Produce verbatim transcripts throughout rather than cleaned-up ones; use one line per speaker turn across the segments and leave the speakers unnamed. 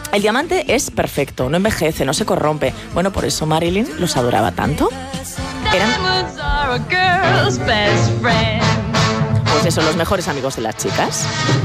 El diamante es perfecto, no envejece, no se corrompe. Bueno, por eso Marilyn los adoraba tanto. Eran... Pues eso, los mejores amigos de las chicas.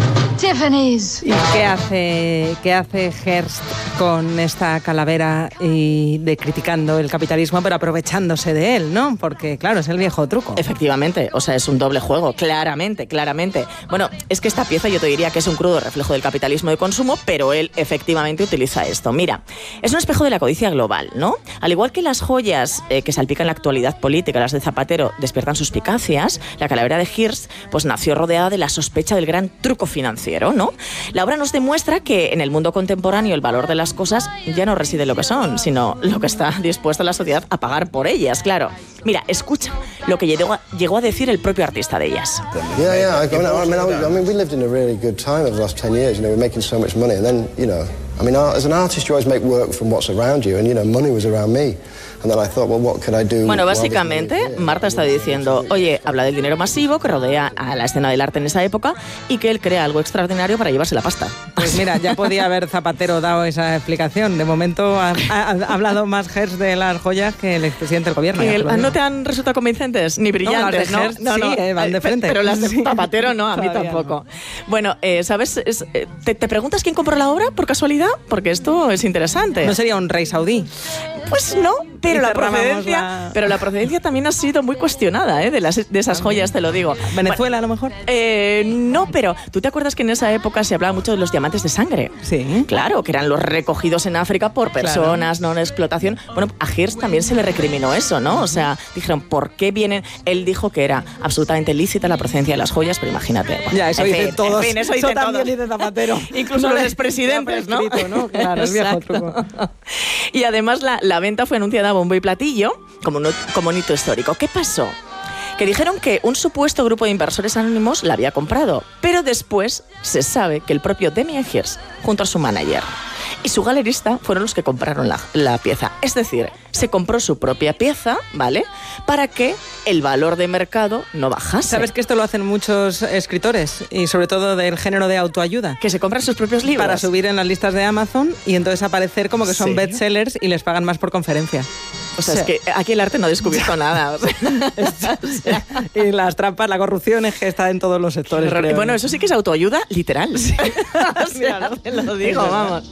Tiffany's.
¿Y qué hace, qué hace Hearst con esta calavera y de criticando el capitalismo, pero aprovechándose de él, ¿no? Porque, claro, es el viejo truco.
Efectivamente, o sea, es un doble juego, claramente, claramente. Bueno, es que esta pieza yo te diría que es un crudo reflejo del capitalismo de consumo, pero él efectivamente utiliza esto. Mira, es un espejo de la codicia global, ¿no? Al igual que las joyas eh, que salpican la actualidad política, las de Zapatero, despiertan suspicacias, la calavera de Hearst pues nació rodeada de la sospecha del gran truco financiero, ¿no? La obra nos demuestra que en el mundo contemporáneo el valor de las cosas ya no reside en lo que son, sino lo que está dispuesta la sociedad a pagar por ellas, claro. Mira, escucha lo que llegó a, llegó a decir el propio artista de ellas.
Yeah, yeah. I mean, I mean, I mean, we lived in a really good time over the last ten years. You know, we're making so much money, and then, you know, I mean, as an artist, you always make work from what's around you, and you know, money was around me. And then I thought, well, what could I do?
Bueno, básicamente, Marta está diciendo, oye, habla del dinero masivo que rodea a la escena del arte en esa época y que él crea algo extraordinario para llevarse la pasta.
Pues mira, ya podía haber Zapatero dado esa explicación. De momento ha, ha, ha hablado más Hearst de las joyas que el expresidente del gobierno.
El, ¿No te han resultado convincentes ni brillantes?
No, las de Hearst, no, no, sí, eh, van de frente.
Pero las de
sí.
Zapatero no, a mí
Todavía
tampoco.
No.
Bueno, eh, ¿sabes? Es, eh, te, ¿Te preguntas quién compró la obra por casualidad? Porque esto es interesante.
¿No sería un rey saudí?
Pues no, pero la procedencia,
la...
pero la procedencia también ha sido muy cuestionada, ¿eh? de, las, de esas joyas, te lo digo.
¿Venezuela
bueno,
a lo mejor?
Eh, no, pero ¿tú te acuerdas que en esa época se hablaba mucho de los diamantes de sangre?
Sí.
Claro, que eran los recogidos en África por personas, claro. no en explotación. Bueno, a Hearst también se le recriminó eso, ¿no? O sea, dijeron, ¿por qué vienen? Él dijo que era absolutamente lícita la procedencia de las joyas, pero imagínate. Bueno,
ya, eso dicen todos.
En fin, eso dicen
también
todos.
dice Zapatero.
Incluso los expresidentes, ¿no?
¿no? Claro, el viejo truco.
Y además la, la venta fue anunciada a bombo y platillo como, no, como un hito histórico. ¿Qué pasó? Que dijeron que un supuesto grupo de inversores anónimos la había comprado, pero después se sabe que el propio Damien Hirst, junto a su manager y su galerista, fueron los que compraron la, la pieza. Es decir, se compró su propia pieza, ¿vale?, para que el valor de mercado no bajase.
¿Sabes que esto lo hacen muchos escritores? Y sobre todo del género de autoayuda.
Que se compran sus propios libros.
Para subir en las listas de Amazon y entonces aparecer como que son ¿sí? bestsellers y les pagan más por conferencia.
O sea, es que aquí el arte no ha descubierto nada. O sea.
o sea, y las trampas, la corrupción es que está en todos los sectores.
Creo. Bueno, eso sí que es autoayuda literal. Sí. O sea, mira, no te lo digo, vamos.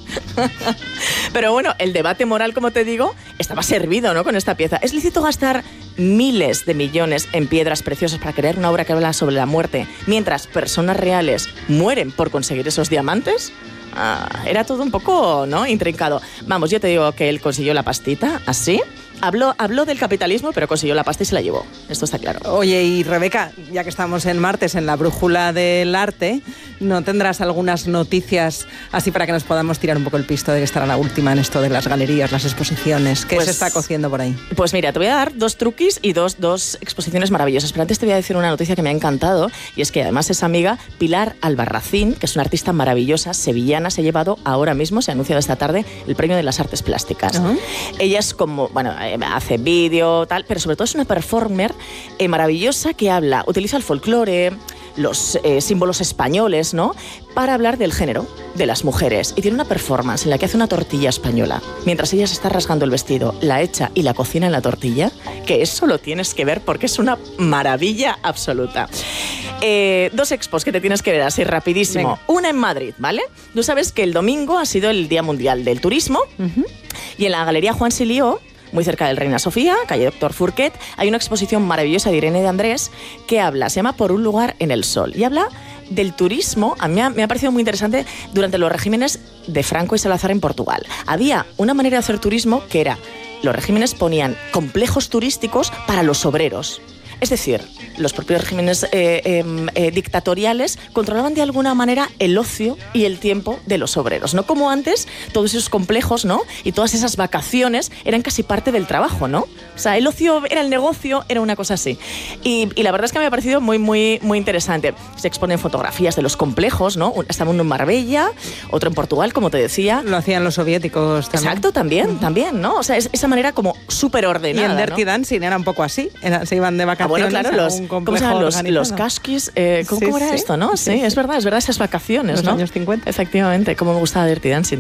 Pero bueno, el debate moral, como te digo, estaba servido, ¿no?, con esta pieza. ¿Es lícito gastar miles de millones en piedras preciosas para crear una obra que habla sobre la muerte, mientras personas reales mueren por conseguir esos diamantes? Ah, era todo un poco, ¿no?, intrincado. Vamos, yo te digo que él consiguió la pastita, así. Habló, habló del capitalismo, pero consiguió la pasta y se la llevó. Esto está claro.
Oye, y Rebeca, ya que estamos en martes en la brújula del arte, ¿no tendrás algunas noticias así para que nos podamos tirar un poco el pisto de que estará la última en esto de las galerías, las exposiciones? ¿Qué pues, se está cociendo por ahí?
Pues mira, te voy a dar dos truquis y dos, dos exposiciones maravillosas. Pero antes te voy a decir una noticia que me ha encantado, y es que además esa amiga Pilar Albarracín, que es una artista maravillosa, sevillana, se ha llevado ahora mismo, se ha anunciado esta tarde, el Premio de las Artes Plásticas. Uh-huh. Ella es como, bueno, hace vídeo, tal, pero sobre todo es una performer eh, maravillosa que habla, utiliza el folclore, los eh, símbolos españoles, ¿no?, para hablar del género, de las mujeres. Y tiene una performance en la que hace una tortilla española, mientras ella se está rasgando el vestido, la echa y la cocina en la tortilla, que eso lo tienes que ver porque es una maravilla absoluta. Eh, dos expos que te tienes que ver así rapidísimo. Venga. Una en Madrid, ¿vale? Tú sabes que el domingo ha sido el Día Mundial del Turismo, uh-huh. y en la Galería Juan Silió, muy cerca del Reina Sofía, calle Doctor Furquet, hay una exposición maravillosa de Irene de Andrés que habla, se llama Por un lugar en el sol, y habla del turismo. A mí me ha, me ha parecido muy interesante durante los regímenes de Franco y Salazar en Portugal. Había una manera de hacer turismo que era, los regímenes ponían complejos turísticos para los obreros. Es decir, los propios regímenes eh, eh, eh, dictatoriales controlaban de alguna manera el ocio y el tiempo de los obreros. No como antes, todos esos complejos, ¿no?, y todas esas vacaciones eran casi parte del trabajo, ¿no? O sea, el ocio era el negocio, era una cosa así. Y, y la verdad es que me ha parecido muy, muy, muy interesante. Se exponen fotografías de los complejos, ¿no? Estaba uno en Marbella, otro en Portugal, como te decía.
Lo hacían los soviéticos también.
Exacto, también, uh-huh. también, ¿no? O sea, es, esa manera como súper ordenada.
Y en Dirty
¿no?
Dancing era un poco así, era, se iban de vacaciones.
Bueno, claro, los, ¿cómo se llaman? Los, los casquis, eh, ¿cómo, sí, ¿cómo era sí, esto, no? Sí, sí, es verdad, es verdad, esas vacaciones,
los
¿no?
años cincuenta.
Efectivamente, cómo me gustaba Dirty Dancing.